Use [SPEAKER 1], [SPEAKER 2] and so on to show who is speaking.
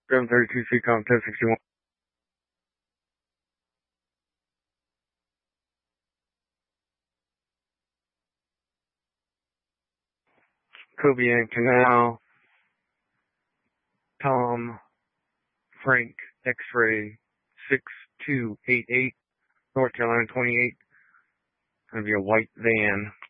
[SPEAKER 1] 732 CCOM 1061. Kobe and Canal, Tom, Frank, X-Ray, 6288, North Carolina 28. Gonna be a white van.